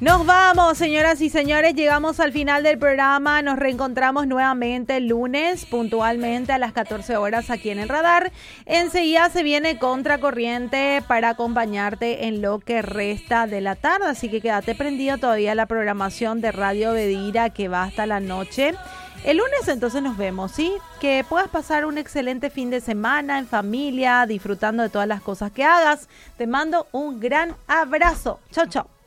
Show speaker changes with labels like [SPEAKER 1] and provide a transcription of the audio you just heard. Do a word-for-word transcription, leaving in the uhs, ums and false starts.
[SPEAKER 1] Nos vamos, señoras y señores, llegamos al final del programa, nos reencontramos nuevamente el lunes puntualmente a las catorce horas aquí en el Radar. Enseguida se viene Contracorriente para acompañarte en lo que resta de la tarde, así que quédate prendido todavía a la programación de Radio Bedira que va hasta la noche. El lunes entonces nos vemos, ¿sí? Que puedas pasar un excelente fin de semana en familia, disfrutando de todas las cosas que hagas. Te mando un gran abrazo. Chau, chau.